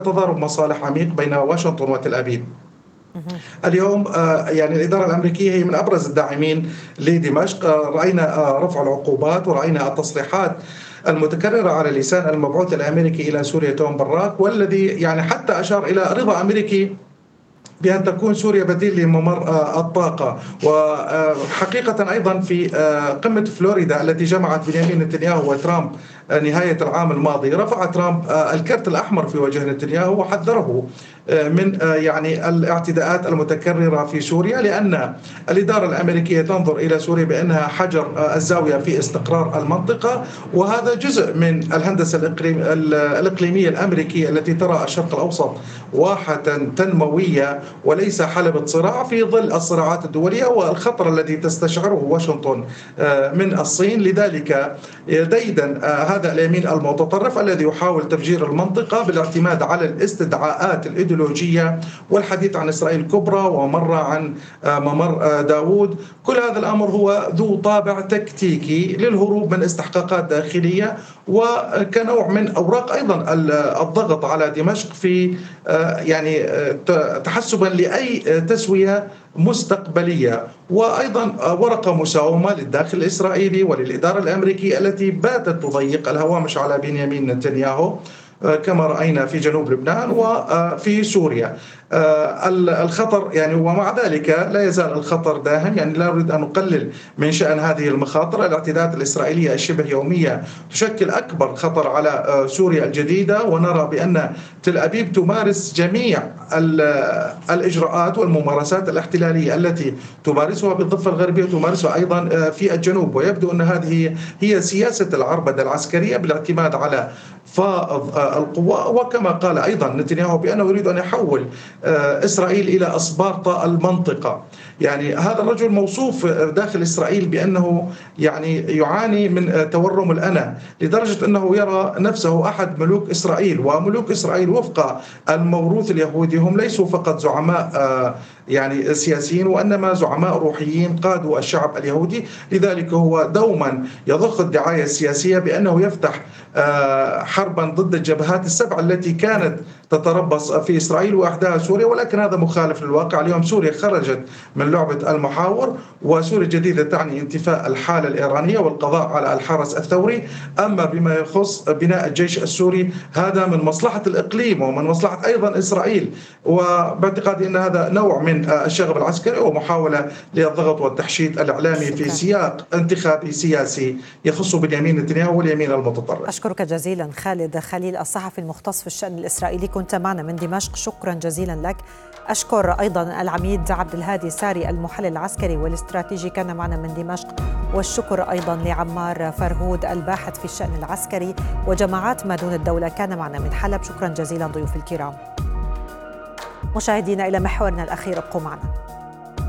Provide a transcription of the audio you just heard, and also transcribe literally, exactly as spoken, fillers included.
تضارب مصالح عميق بين واشنطن وتل أبيب. اليوم آه، يعني الإدارة الأمريكية هي من أبرز الداعمين لدمشق. آه، رأينا آه، رفع العقوبات، ورأينا التصريحات المتكررة على لسان المبعوث الأمريكي إلى سوريا توم براك، والذي يعني حتى أشار إلى رضا أمريكي بأن تكون سوريا بديل لممر آه، الطاقة. وحقيقة أيضا في آه، قمة فلوريدا التي جمعت بنيامين نتنياهو وترامب آه، نهاية العام الماضي، رفع ترامب آه، الكرت الأحمر في وجه نتنياهو وحذره آه، من آه، يعني الاعتداءات المتكررة في سوريا، لأن الإدارة الأمريكية تنظر إلى سوريا بأنها حجر آه، الزاوية في استقرار المنطقة، وهذا جزء من الهندسة الإقليم- الإقليمية الأمريكية التي ترى الشرق الأوسط واحة تنموية وليس حلبة صراع في ظل الصراعات الدولية والخطر الذي تستشعره واشنطن آه، من الصين. لذلك ديدا آه، هذا اليمين المتطرف الذي يحاول تفجير المنطقة بالاعتماد على الاستدعاءات الإيديولوجية والحديث عن إسرائيل كبرى ومرة عن آه، ممر آه، داوود. كل هذا الأمر هو ذو طابع تكتيكي للهروب من استحقاقات داخلية، وكنوع من أوراق أيضا الضغط على دمشق في آه، يعني آه، تحسبا لأي تسوية مستقبلية، وأيضا ورقة مساومة للداخل الإسرائيلي وللإدارة الأمريكية التي باتت تضيق الهوامش على بنيامين نتنياهو كما رأينا في جنوب لبنان وفي سوريا. الخطر يعني ومع ذلك لا يزال الخطر داهم، يعني لا أريد أن أقلل من شأن هذه المخاطر. الاعتداءات الإسرائيلية الشبه يومية تشكل أكبر خطر على سوريا الجديدة، ونرى بأن تل أبيب تمارس جميع الإجراءات والممارسات الاحتلالية التي تمارسها بالضفة الغربية تمارسها أيضا في الجنوب، ويبدو أن هذه هي سياسة العربدة العسكرية بالاعتماد على فائض القوى. وكما قال أيضا نتنياهو بأنه يريد أن يحول إسرائيل إلى أسبارتا المنطقة. يعني هذا الرجل موصوف داخل إسرائيل بأنه يعني يعاني من تورم الأنا، لدرجة أنه يرى نفسه أحد ملوك إسرائيل. وملوك إسرائيل وفق الموروث اليهودي هم ليسوا فقط زعماء يعني سياسيين، وإنما زعماء روحيين قادوا الشعب اليهودي. لذلك هو دوما يضخ الدعاية السياسية بأنه يفتح حربا ضد الجبهات السبع التي كانت تتربص في إسرائيل وأحداها سوريا، ولكن هذا مخالف للواقع. اليوم سوريا خرجت من لعبة المحاور، وسوريا الجديدة تعني انتفاء الحالة الإيرانية والقضاء على الحرس الثوري. أما بما يخص بناء الجيش السوري هذا من مصلحة الإقليم ومن مصلحة أيضا إسرائيل، وباعتقادي أن هذا نوع من الشغب العسكري ومحاولة للضغط والتحشيد الإعلامي في سياق انتخابي سياسي يخص بنيامين نتنياهو واليمين المتطرف. أشكرك جزيلا خالد خليل الصحفي المختص في الشأن الإسرائيلي، كنت معنا من دمشق، شكرا جزيلا لك. أشكر أيضا العميد عبد الهادي ساري المحلل العسكري والاستراتيجي كان معنا من دمشق، والشكر أيضا لعمار فرهود الباحث في الشأن العسكري وجماعات ما دون الدولة كان معنا من حلب. شكرا جزيلا ضيوف الكرام. مشاهدينا إلى محورنا الأخير، ابقوا معنا.